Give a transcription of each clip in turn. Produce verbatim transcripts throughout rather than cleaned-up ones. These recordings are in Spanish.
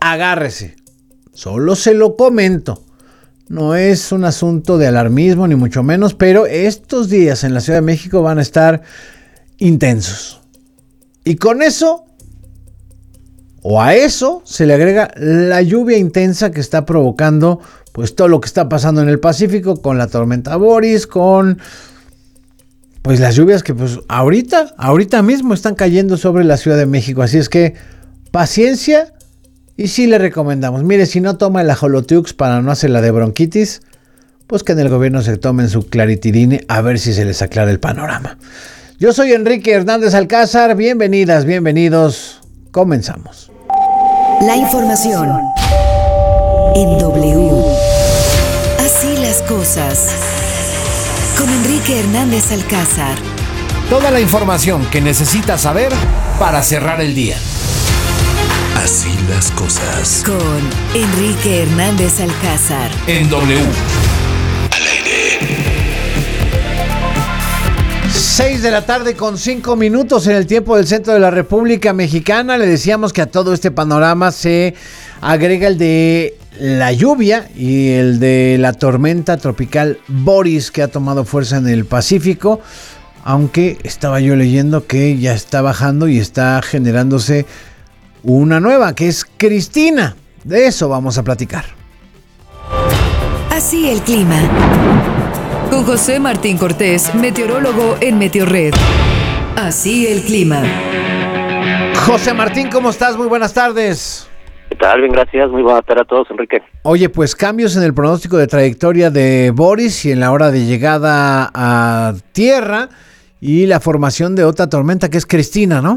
agárrese. Solo se lo comento. No es un asunto de alarmismo ni mucho menos, pero estos días en la Ciudad de México van a estar intensos. Y con eso, o a eso, se le agrega la lluvia intensa que está provocando pues todo lo que está pasando en el Pacífico con la tormenta Boris, con pues las lluvias que pues ahorita, ahorita mismo están cayendo sobre la Ciudad de México. Así es que paciencia. Y sí le recomendamos, mire, si no toma el ajolotiux para no hacer la de bronquitis, pues que en el gobierno se tomen su claritidine a ver si se les aclara el panorama. Yo soy Enrique Hernández Alcázar, bienvenidas, bienvenidos, comenzamos. La información en W. Así las cosas. Con Enrique Hernández Alcázar. Toda la información que necesitas saber para cerrar el día. Así las cosas. Con Enrique Hernández Alcázar. En W. Al aire. seis de la tarde con cinco minutos en el tiempo del centro de la República Mexicana. Le decíamos que a todo este panorama se agrega el de la lluvia y el de la tormenta tropical Boris que ha tomado fuerza en el Pacífico. Aunque estaba yo leyendo que ya está bajando y está generándose una nueva, que es Cristina. De eso vamos a platicar. Así el clima. Con José Martín Cortés, meteorólogo en Meteorred. Así el clima. José Martín, ¿cómo estás? Muy buenas tardes. ¿Qué tal? Bien, gracias. Muy buenas tardes a todos, Enrique. Oye, pues cambios en el pronóstico de trayectoria de Boris y en la hora de llegada a tierra y la formación de otra tormenta que es Cristina, ¿no?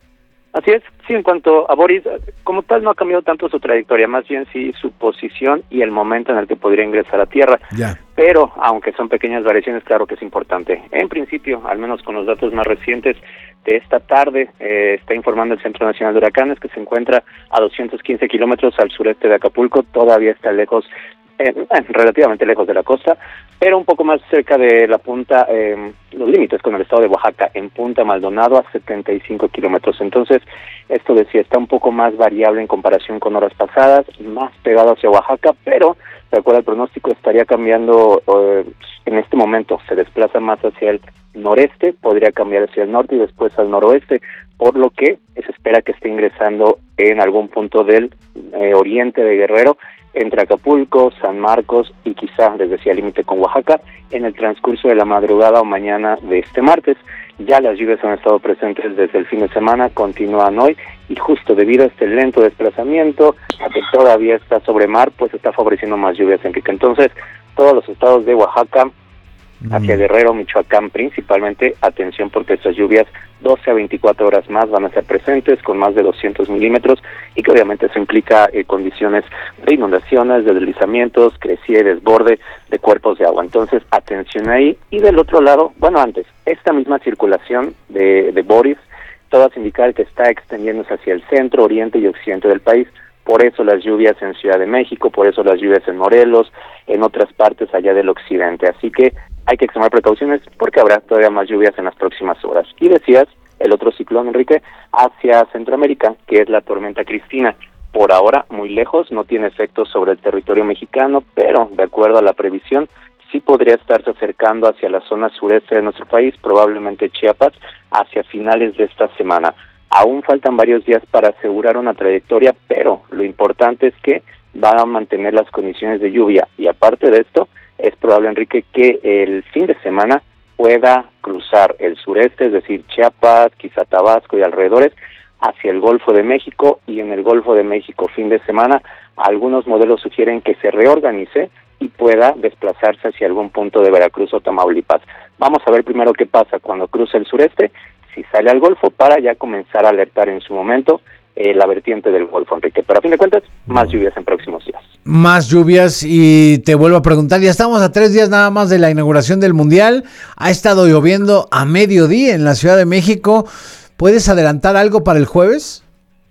Así es, sí, en cuanto a Boris, como tal no ha cambiado tanto su trayectoria, más bien sí su posición y el momento en el que podría ingresar a tierra. Ya. Pero, aunque son pequeñas variaciones, claro que es importante. En principio, al menos con los datos más recientes de esta tarde, eh, está informando el Centro Nacional de Huracanes que se encuentra a doscientos quince kilómetros al sureste de Acapulco, todavía está lejos, eh, relativamente lejos de la costa, pero un poco más cerca de la punta, eh, los límites con el estado de Oaxaca, en Punta Maldonado a setenta y cinco kilómetros. Entonces, esto decía, está un poco más variable en comparación con horas pasadas, más pegado hacia Oaxaca, pero, de acuerdo al pronóstico, estaría cambiando, eh, en este momento, se desplaza más hacia el noreste, podría cambiar hacia el norte y después al noroeste, por lo que se espera que esté ingresando en algún punto del eh, oriente de Guerrero, entre Acapulco, San Marcos y quizá, les decía, límite con Oaxaca, en el transcurso de la madrugada o mañana de este martes. Ya las lluvias han estado presentes desde el fin de semana, continúan hoy, y justo debido a este lento desplazamiento, a que todavía está sobre mar, pues está favoreciendo más lluvias, Enrique. Entonces, todos los estados de Oaxaca, hacia Guerrero, Michoacán principalmente, atención porque estas lluvias doce a veinticuatro horas más van a ser presentes con más de doscientos milímetros y que obviamente eso implica eh, condiciones de inundaciones, de deslizamientos, crecida y desborde de cuerpos de agua. Entonces, atención ahí. Y del otro lado, bueno, antes, esta misma circulación de, de Boris, todas indican que está extendiéndose hacia el centro, oriente y occidente del país. Por eso las lluvias en Ciudad de México, por eso las lluvias en Morelos, en otras partes allá del occidente. Así que hay que extremar precauciones porque habrá todavía más lluvias en las próximas horas. Y decías, el otro ciclón, Enrique, hacia Centroamérica, que es la tormenta Cristina. Por ahora, muy lejos, no tiene efectos sobre el territorio mexicano, pero de acuerdo a la previsión, sí podría estarse acercando hacia la zona sureste de nuestro país, probablemente Chiapas, hacia finales de esta semana. Aún faltan varios días para asegurar una trayectoria, pero lo importante es que van a mantener las condiciones de lluvia. Y aparte de esto, es probable, Enrique, que el fin de semana pueda cruzar el sureste, es decir, Chiapas, quizá Tabasco y alrededores, hacia el Golfo de México, y en el Golfo de México fin de semana, algunos modelos sugieren que se reorganice y pueda desplazarse hacia algún punto de Veracruz o Tamaulipas. Vamos a ver primero qué pasa cuando cruce el sureste, si sale al Golfo, para ya comenzar a alertar en su momento eh, la vertiente del Golfo, Enrique. Pero a fin de cuentas, más lluvias en próximos días. Más lluvias, y te vuelvo a preguntar, ya estamos a tres días nada más de la inauguración del Mundial, ha estado lloviendo a mediodía en la Ciudad de México, ¿puedes adelantar algo para el jueves?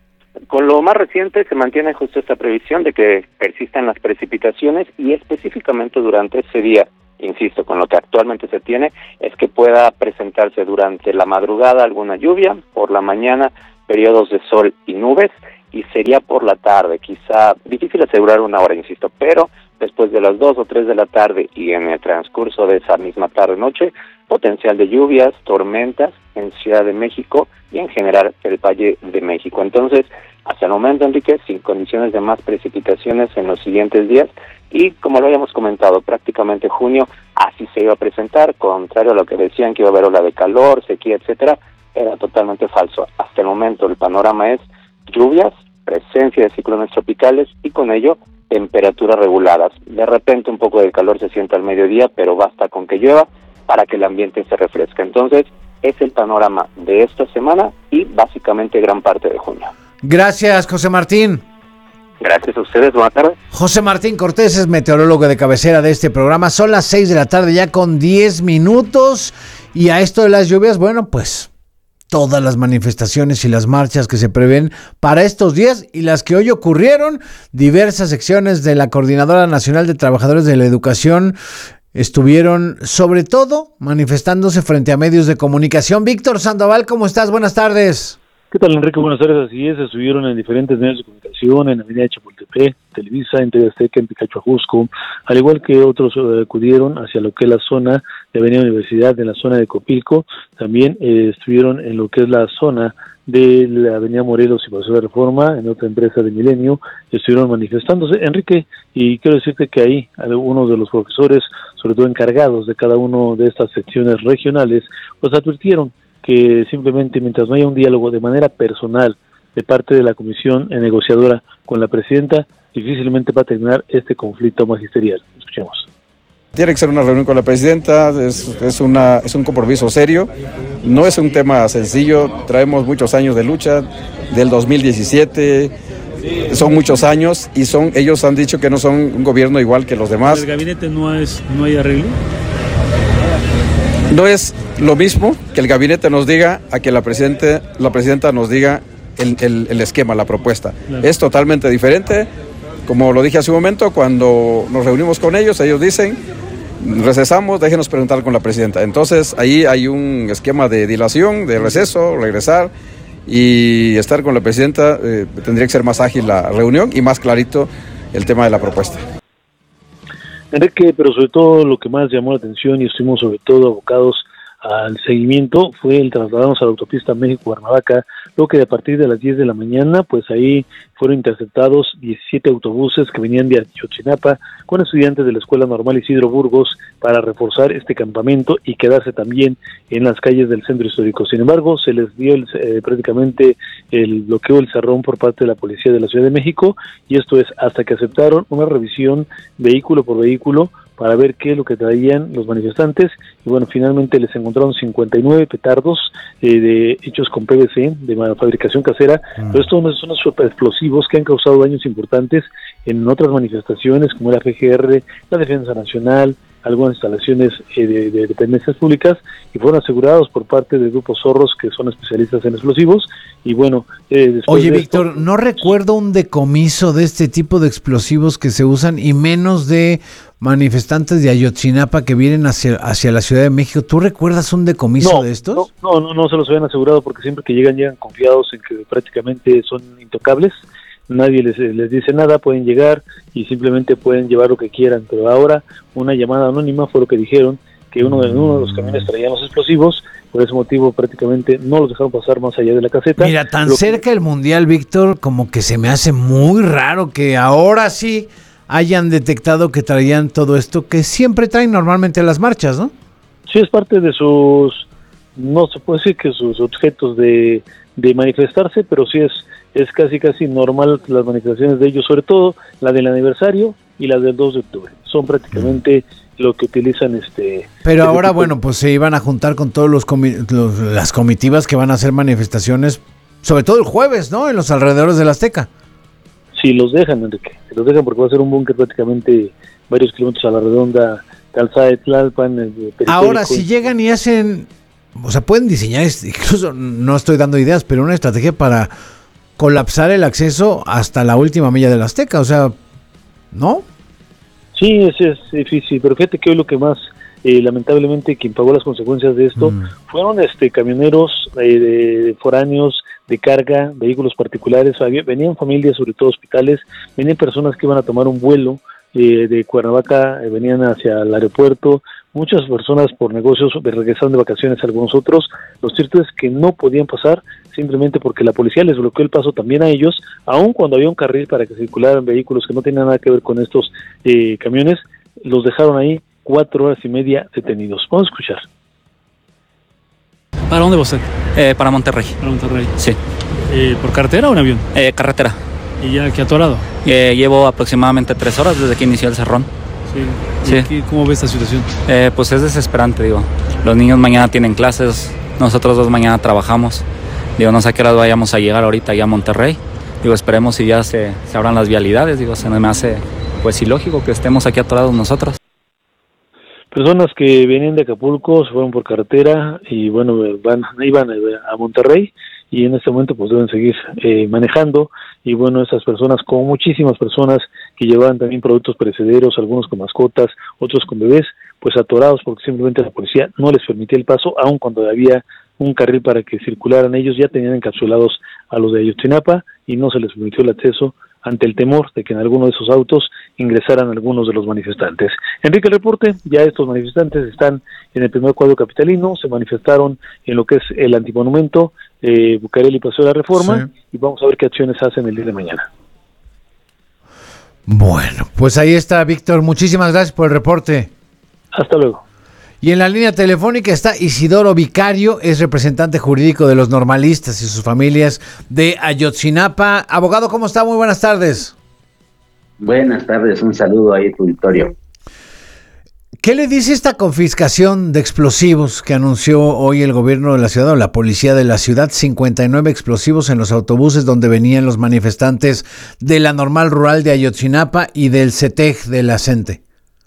Con lo más reciente se mantiene justo esta previsión de que persistan las precipitaciones y específicamente durante ese día. Insisto, con lo que actualmente se tiene es que pueda presentarse durante la madrugada alguna lluvia, por la mañana periodos de sol y nubes, y sería por la tarde, quizá difícil asegurar una hora, insisto, pero después de las dos o tres de la tarde y en el transcurso de esa misma tarde-noche, potencial de lluvias, tormentas en Ciudad de México y en general el Valle de México. Entonces, hasta el momento, Enrique, sin condiciones de más precipitaciones en los siguientes días y, como lo habíamos comentado, prácticamente junio así se iba a presentar, contrario a lo que decían que iba a haber ola de calor, sequía, etcétera, era totalmente falso. Hasta el momento el panorama es lluvias, presencia de ciclones tropicales y con ello temperaturas reguladas. De repente un poco de calor se siente al mediodía, pero basta con que llueva para que el ambiente se refresque. Entonces, es el panorama de esta semana y básicamente gran parte de junio. Gracias, José Martín. Gracias a ustedes, buenas tardes. José Martín Cortés es meteorólogo de cabecera de este programa. Son las seis de la tarde ya con diez minutos y a esto de las lluvias, bueno, pues todas las manifestaciones y las marchas que se prevén para estos días y las que hoy ocurrieron, diversas secciones de la Coordinadora Nacional de Trabajadores de la Educación estuvieron sobre todo manifestándose frente a medios de comunicación. Víctor Sandoval, ¿cómo estás? Buenas tardes. ¿Qué tal, Enrique? Buenas tardes. Así es, estuvieron en diferentes medios de comunicación, en Avenida Chapultepec, Televisa, en T V Azteca, en Picacho Ajusco, al igual que otros eh, acudieron hacia lo que es la zona de Avenida Universidad, en la zona de Copilco, también eh, estuvieron en lo que es la zona de la Avenida Morelos y Paseo de Reforma, en otra empresa de Milenio, estuvieron manifestándose, Enrique, y quiero decirte que ahí algunos de los profesores, sobre todo encargados de cada uno de estas secciones regionales, pues advirtieron que simplemente mientras no haya un diálogo de manera personal de parte de la comisión negociadora con la presidenta, difícilmente va a terminar este conflicto magisterial. Escuchemos. Tiene que ser una reunión con la presidenta, es, es, una, es un compromiso serio, no es un tema sencillo, traemos muchos años de lucha, del dos mil diecisiete, son muchos años y son ellos han dicho que no son un gobierno igual que los demás. ¿En el gabinete no, es, no hay arreglo? No es lo mismo que el gabinete nos diga a que la presidenta, la presidenta nos diga el, el, el esquema, la propuesta. Claro. Es totalmente diferente. Como lo dije hace un momento, cuando nos reunimos con ellos, ellos dicen, recesamos, déjenos preguntar con la presidenta. Entonces ahí hay un esquema de dilación, de receso, regresar y estar con la presidenta. Eh, tendría que ser más ágil la reunión y más clarito el tema de la propuesta. Enrique, pero sobre todo lo que más llamó la atención y estuvimos sobre todo abocados al seguimiento fue el trasladarnos a la autopista México-Cuernavaca, luego que a partir de las diez de la mañana, pues ahí fueron interceptados diecisiete autobuses que venían de Ayotzinapa con estudiantes de la Escuela Normal Isidro Burgos para reforzar este campamento y quedarse también en las calles del centro histórico. Sin embargo, se les dio el, eh, prácticamente el bloqueo, el cerrón por parte de la Policía de la Ciudad de México, y esto es hasta que aceptaron una revisión vehículo por vehículo para ver qué es lo que traían los manifestantes, y bueno, finalmente les encontraron cincuenta y nueve petardos eh, de hechos con P V C, de fabricación casera, mm. pero estos son unos explosivos que han causado daños importantes en otras manifestaciones, como la F G R, la Defensa Nacional, algunas instalaciones eh, de, de dependencias públicas, y fueron asegurados por parte de grupos zorros que son especialistas en explosivos, y bueno... Eh, Oye, Víctor, esto, no recuerdo un decomiso de este tipo de explosivos que se usan, y menos de manifestantes de Ayotzinapa que vienen hacia, hacia la Ciudad de México. ¿Tú recuerdas un decomiso no, de estos? No, no, no, no se los habían asegurado, porque siempre que llegan, llegan confiados en que prácticamente son intocables. Nadie les, les dice nada, pueden llegar y simplemente pueden llevar lo que quieran, pero ahora una llamada anónima fue lo que dijeron, que uno de, uno de los camiones traía los explosivos, por ese motivo prácticamente no los dejaron pasar más allá de la caseta. Mira, tan cerca el Mundial, Víctor, como que se me hace muy raro que ahora sí hayan detectado que traían todo esto que siempre traen normalmente a las marchas, ¿no? Sí, es parte de sus, no se puede decir que sus objetos de, de manifestarse, pero sí es es casi casi normal las manifestaciones de ellos, sobre todo la del aniversario y la del dos de octubre. Son prácticamente mm. lo que utilizan este... Pero este ahora, bueno, pues se iban a juntar con todos los, comi- los las comitivas que van a hacer manifestaciones, sobre todo el jueves, ¿no? En los alrededores del Azteca. Sí, los dejan, Enrique. Los dejan porque va a ser un búnker prácticamente varios kilómetros a la redonda, Calzada de Tlalpan. Ahora, si llegan y hacen... O sea, pueden diseñar, incluso no estoy dando ideas, pero una estrategia para colapsar el acceso hasta la última milla del Azteca, o sea, ¿no? Sí, es, es difícil, pero fíjate que hoy lo que más, eh, lamentablemente, quien pagó las consecuencias de esto, mm. fueron este camioneros eh, de, de foráneos de carga, vehículos particulares, había, venían familias, sobre todo hospitales, venían personas que iban a tomar un vuelo eh, de Cuernavaca, eh, venían hacia el aeropuerto, muchas personas por negocios regresaron de vacaciones, algunos otros. Lo cierto es que no podían pasar simplemente porque la policía les bloqueó el paso también a ellos, aun cuando había un carril para que circularan vehículos que no tenían nada que ver con estos eh, camiones, los dejaron ahí cuatro horas y media detenidos. Vamos a escuchar. ¿Para dónde va usted? Eh, para Monterrey. Para Monterrey. Sí. Eh, ¿Por carretera o en avión? Eh, carretera. ¿Y ya qué atorado? Eh, llevo aproximadamente tres horas desde que inició el cerrón. Sí. Sí. ¿Cómo ve esta situación? Eh, pues es desesperante, digo. Los niños mañana tienen clases, nosotros dos mañana trabajamos. Digo, no sé a qué hora vayamos a llegar ahorita ya a Monterrey. Digo, esperemos si ya se, se abran las vialidades. Digo, se me hace pues ilógico que estemos aquí atorados nosotros. Personas que venían de Acapulco se fueron por carretera y bueno, van iban a Monterrey y en este momento pues deben seguir eh, manejando y bueno, estas personas, como muchísimas personas que llevaban también productos perecederos, algunos con mascotas, otros con bebés, pues atorados porque simplemente la policía no les permitía el paso, aun cuando había un carril para que circularan. Ellos ya tenían encapsulados a los de Ayotzinapa y no se les permitió el acceso ante el temor de que en alguno de esos autos ingresaran algunos de los manifestantes. Enrique, el reporte, ya estos manifestantes están en el primer cuadro capitalino, se manifestaron en lo que es el antimonumento, eh, Bucareli Paseo de la Reforma, sí. Y vamos a ver qué acciones hacen el día de mañana. Bueno, pues ahí está, Víctor, muchísimas gracias por el reporte. Hasta luego. Y en la línea telefónica está Isidoro Vicario, es representante jurídico de los normalistas y sus familias de Ayotzinapa. Abogado, ¿cómo está? Muy buenas tardes. Buenas tardes, un saludo ahí, tu Victorio. ¿Qué le dice esta confiscación de explosivos que anunció hoy el gobierno de la ciudad o la policía de la ciudad? cincuenta y nueve explosivos en los autobuses donde venían los manifestantes de la Normal Rural de Ayotzinapa y del CETEG de la CENTE.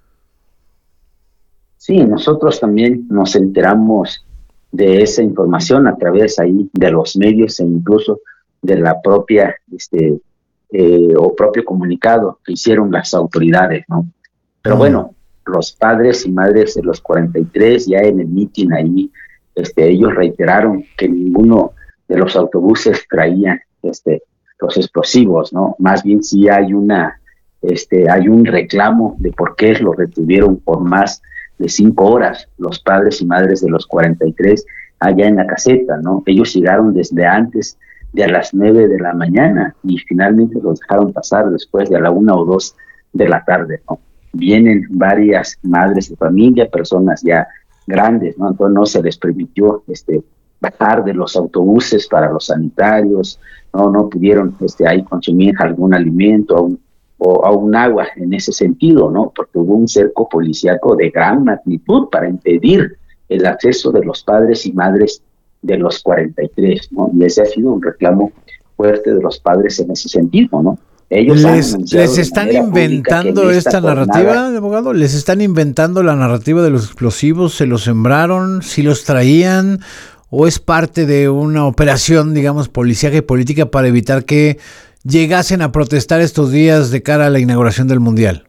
Sí, nosotros también nos enteramos de esa información a través ahí de los medios e incluso de la propia, este, eh, o propio comunicado que hicieron las autoridades, ¿no? Pero uh-huh. bueno, los padres y madres de los cuarenta y tres ya en el mitin ahí, este, ellos reiteraron que ninguno de los autobuses traían, este, los explosivos, ¿no? Más bien sí hay una, este, hay un reclamo de por qué los retuvieron por más de cinco horas, los padres y madres de los cuarenta y tres allá en la caseta, ¿no? Ellos llegaron desde antes de a las nueve de la mañana y finalmente los dejaron pasar después de a la una o dos de la tarde, ¿no? Vienen varias madres de familia, personas ya grandes, ¿no? Entonces no se les permitió este, bajar de los autobuses para los sanitarios, no, no pudieron este, ahí consumir algún alimento, aún o a un agua en ese sentido, ¿no? Porque hubo un cerco policíaco de gran magnitud para impedir el acceso de los padres y madres de los cuarenta y tres, ¿no? Y ese ha sido un reclamo fuerte de los padres en ese sentido, ¿no? Ellos les, les están inventando esta narrativa, abogado, les están inventando la narrativa de los explosivos, se los sembraron, si los traían, o es parte de una operación, digamos, policíaca y política para evitar que llegasen a protestar estos días de cara a la inauguración del Mundial.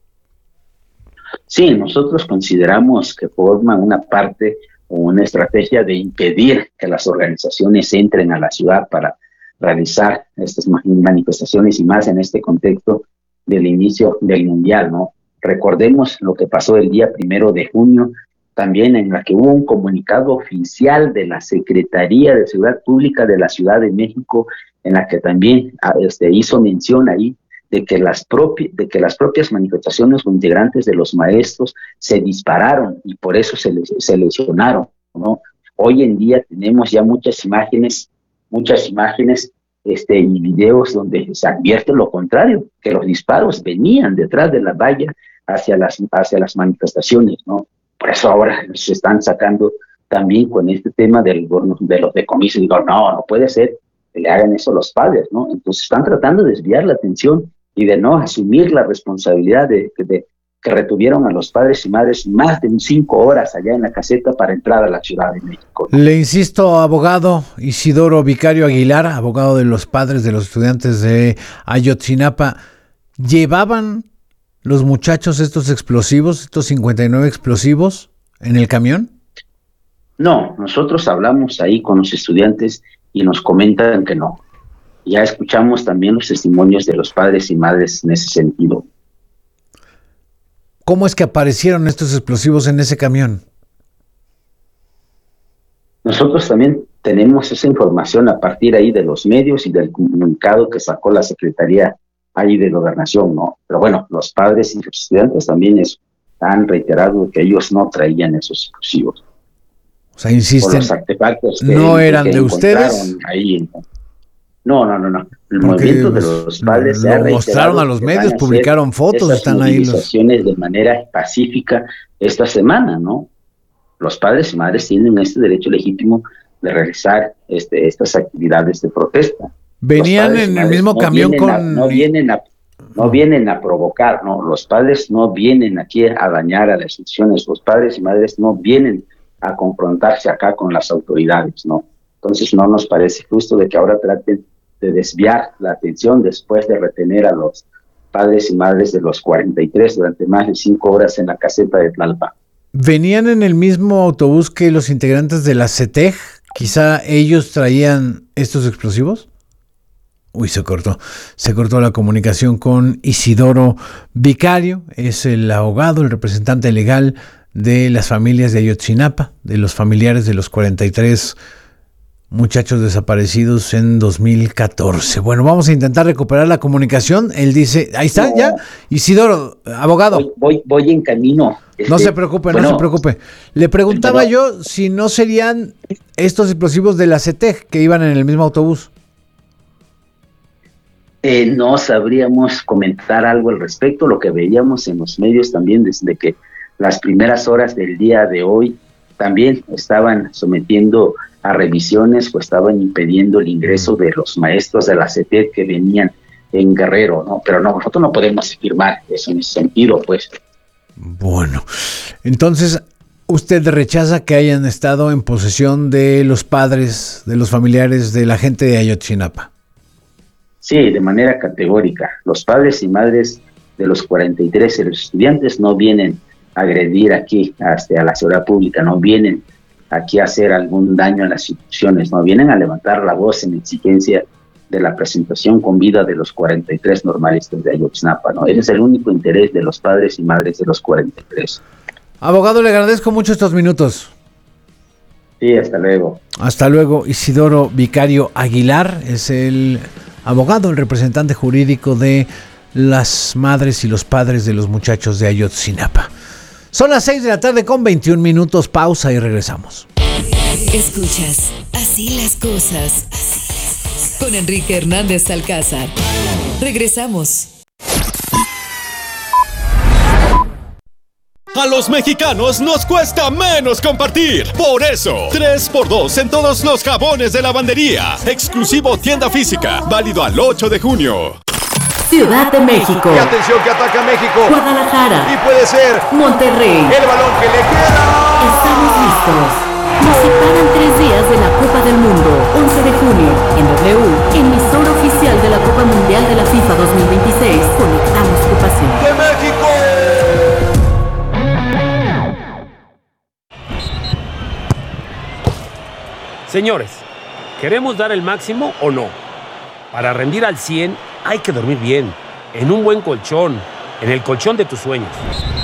Sí, nosotros consideramos que forma una parte o una estrategia de impedir que las organizaciones entren a la ciudad para realizar estas manifestaciones y más en este contexto del inicio del Mundial, ¿no? Recordemos lo que pasó el día primero de junio, también en la que hubo un comunicado oficial de la Secretaría de Seguridad Pública de la Ciudad de México, en la que también este, hizo mención ahí de que las propias de que las propias manifestaciones o integrantes de los maestros se dispararon y por eso se, les, se lesionaron, ¿no? Hoy en día tenemos ya muchas imágenes, muchas imágenes este, y videos donde se advierte lo contrario, que los disparos venían detrás de la valla hacia las, hacia las manifestaciones, ¿no? Por eso ahora se están sacando también con este tema del, de los decomisos. Digo, no, no puede ser que le hagan eso a los padres, ¿no? Entonces están tratando de desviar la atención y de no asumir la responsabilidad de, de que retuvieron a los padres y madres más de cinco horas allá en la caseta para entrar a la Ciudad de México, ¿no? Le insisto, abogado Isidoro Vicario Aguilar, abogado de los padres de los estudiantes de Ayotzinapa, ¿llevaban los muchachos estos explosivos, estos cincuenta y nueve explosivos en el camión? No, nosotros hablamos ahí con los estudiantes y nos comentan que no. Ya escuchamos también los testimonios de los padres y madres en ese sentido. ¿Cómo es que aparecieron estos explosivos en ese camión? Nosotros también tenemos esa información a partir ahí de los medios y del comunicado que sacó la Secretaría ahí de Gobernación, ¿no? Pero bueno, los padres y los estudiantes también es, han reiterado que ellos no traían esos explosivos. O sea, insisten, los artefactos que, ¿no eran que de ustedes? Ahí. No, no, no, no. El Porque movimiento de los padres lo se ha mostraron a los medios, publicaron fotos, esas están ahí los movilizaciones de manera pacífica esta semana, ¿no? Los padres y madres tienen este derecho legítimo de realizar este, estas actividades de protesta. Venían en el mismo no camión con... A, no vienen a no vienen a provocar, ¿no? Los padres no vienen aquí a dañar a las instituciones, los padres y madres no vienen a confrontarse acá con las autoridades, ¿no? Entonces no nos parece justo de que ahora traten de desviar la atención después de retener a los padres y madres de los cuarenta y tres durante más de cinco horas en la caseta de Tlalpan. ¿Venían en el mismo autobús que los integrantes de la C E T E G? ¿Quizá ellos traían estos explosivos? Uy, se cortó. Se cortó la comunicación con Isidoro Vicario. Es el abogado, el representante legal de las familias de Ayotzinapa, de los familiares de los cuarenta y tres muchachos desaparecidos en dos mil catorce. Bueno, vamos a intentar recuperar la comunicación. Él dice, ahí está, no, ya. Isidoro, abogado. Voy, voy, voy en camino. Este, no se preocupe, bueno, no se preocupe. Le preguntaba pero, yo si no serían estos explosivos de la C E T E G que iban en el mismo autobús. Eh, no sabríamos comentar algo al respecto. Lo que veíamos en los medios también desde que las primeras horas del día de hoy también estaban sometiendo a revisiones o estaban impidiendo el ingreso de los maestros de la C E T E G que venían en Guerrero, ¿no? Pero no, nosotros no podemos afirmar eso en ese sentido, pues. Bueno, entonces usted rechaza que hayan estado en posesión de los padres, de los familiares de la gente de Ayotzinapa. Sí, de manera categórica. Los padres y madres de los cuarenta y tres y los estudiantes no vienen a agredir aquí hasta a la seguridad pública, no vienen aquí a hacer algún daño a las instituciones, no vienen a levantar la voz en exigencia de la presentación con vida de los cuarenta y tres normalistas de Ayotzinapa, ¿no? Ese es el único interés de los padres y madres de los cuarenta y tres. Abogado, le agradezco mucho estos minutos. Sí, hasta luego. Hasta luego. Isidoro Vicario Aguilar es el abogado, el representante jurídico de las madres y los padres de los muchachos de Ayotzinapa. Son las seis de la tarde con veintiún minutos, pausa y regresamos. Escuchas Así las cosas con Enrique Hernández Alcázar. Regresamos. A los mexicanos nos cuesta menos compartir. Por eso, tres por dos en todos los jabones de lavandería. Exclusivo tienda física, válido al ocho de junio. Ciudad de México. Y atención que ataca México. Guadalajara. Y puede ser Monterrey. El balón que le queda. Estamos listos. Nos separan tres días de la Copa del Mundo. once de junio, en W, emisora oficial de la Copa Mundial de la FIFA dos mil veintiséis. Conectamos tu pasión. ¡De México! Señores, ¿queremos dar el máximo o no? Para rendir al cien hay que dormir bien, en un buen colchón, en el colchón de tus sueños.